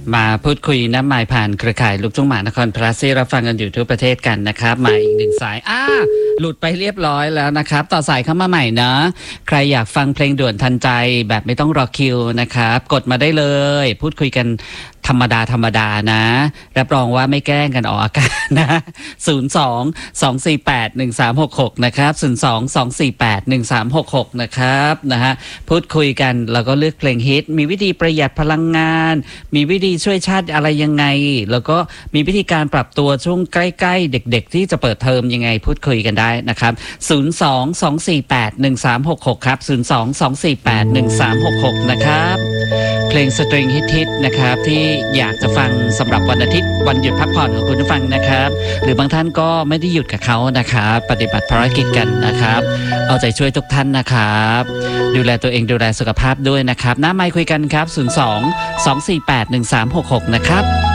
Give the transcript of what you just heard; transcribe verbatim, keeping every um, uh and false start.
มาพูดคุยน้ำมายผ่านเครือข่ายลูกทุ่งมหานครพลัสที่รับฟังกันอยู่ทั่วประเทศกันนะครับมาอีกหนึ่งสายอ้าหลุดไปเรียบร้อยแล้วนะครับต่อสายเข้ามาใหม่นะใครอยากฟังเพลงด่วนทันใจแบบไม่ต้องรอคิวนะครับกดมาได้เลยพูดคุยกันธรรมดาธรรมดานะรับรองว่าไม่แกล้งกันออกอากาศนะศูนย์ สอง สอง สี่ แปด หนึ่ง สาม หก หกนะครับศูนย์ สอง สอง สี่ แปด หนึ่ง สาม หก หกนะครับนะฮะพูดคุยกันแล้วก็เลือกเพลงฮิตมีวิธีประหยัดพลังงานมีวิธีช่วยชาติอะไรยังไงแล้วก็มีวิธีการปรับตัวช่วงใกล้ๆเด็กๆที่จะเปิดเทอมยังไงพูดคุยกันได้นะครับศูนย์ สอง สอง สี่ แปด หนึ่ง สาม หก หกครับศูนย์ สอง สอง สี่ แปด หนึ่ง สาม หก หกนะครับเพลงสตริงฮิตๆนะครับที่อยากจะฟังสำหรับวันอาทิตย์วันหยุดพักผ่อนของคุณผู้ฟังนะครับหรือบางท่านก็ไม่ได้หยุดกับเขานะครับปฏิบัติภารกิจกันนะครับเอาใจช่วยทุกท่านนะครับดูแลตัวเองดูแลสุขภาพด้วยนะครับหน้าไมค์คุยกันครับศูนย์ สอง สอง สี่ แปด หนึ่ง สาม หก หกนะครับ